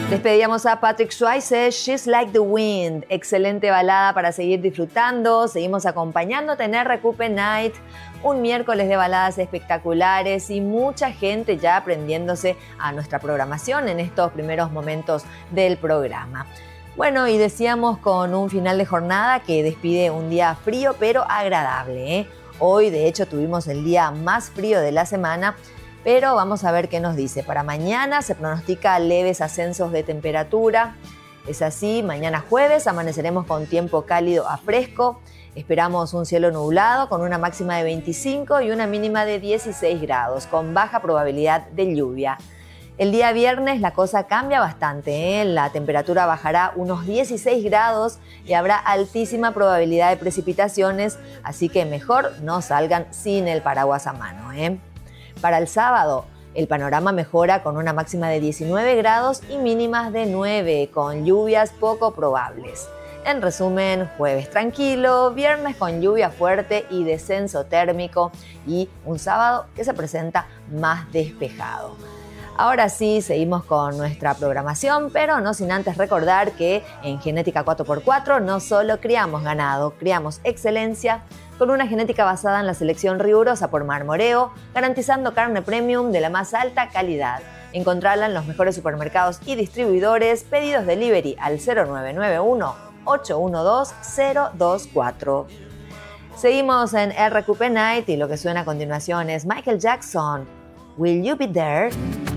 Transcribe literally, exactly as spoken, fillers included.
Despedíamos a Patrick Swayze, She's Like the Wind. Excelente balada para seguir disfrutando. Seguimos acompañándote en R Q P Night. Un miércoles de baladas espectaculares y mucha gente ya aprendiéndose a nuestra programación en estos primeros momentos del programa. Bueno, y decíamos con un final de jornada que despide un día frío pero agradable, ¿eh? Hoy, de hecho, tuvimos el día más frío de la semana, pero vamos a ver qué nos dice. Para mañana se pronostica leves ascensos de temperatura. Es así, mañana jueves amaneceremos con tiempo cálido a fresco. Esperamos un cielo nublado con una máxima de veinticinco y una mínima de dieciséis grados, con baja probabilidad de lluvia. El día viernes la cosa cambia bastante, ¿eh? La temperatura bajará unos dieciséis grados y habrá altísima probabilidad de precipitaciones, así que mejor no salgan sin el paraguas a mano, ¿eh? Para el sábado, el panorama mejora con una máxima de diecinueve grados y mínimas de nueve, con lluvias poco probables. En resumen, jueves tranquilo, viernes con lluvia fuerte y descenso térmico y un sábado que se presenta más despejado. Ahora sí, seguimos con nuestra programación, pero no sin antes recordar que en Genética cuatro por cuatro no solo criamos ganado, criamos excelencia con una genética basada en la selección rigurosa por Marmoreo, garantizando carne premium de la más alta calidad. Encontrarla en los mejores supermercados y distribuidores. Pedidos delivery al cero nueve nueve uno, ocho uno dos, cero dos cuatro. Seguimos en R Q P Night y lo que suena a continuación es Michael Jackson, Will You Be There?